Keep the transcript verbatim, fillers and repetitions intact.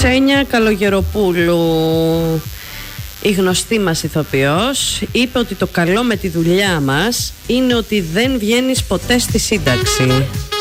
Ξένια Καλογεροπούλου, η γνωστή μας ηθοποιός, είπε ότι το καλό με τη δουλειά μας είναι ότι δεν βγαίνεις ποτέ στη σύνταξη.